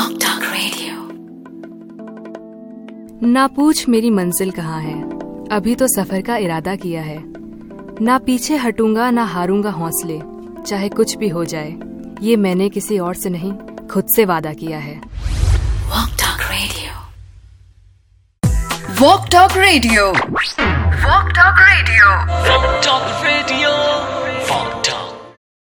ना पूछ मेरी मंजिल कहाँ है, अभी तो सफर का इरादा किया है। ना पीछे हटूंगा ना हारूंगा हौसले, चाहे कुछ भी हो जाए। ये मैंने किसी और से नहीं, खुद से वादा किया है। Walk Talk Radio. Walk Talk Radio. Walk Talk Radio. Walk Talk Radio. Walk Talk.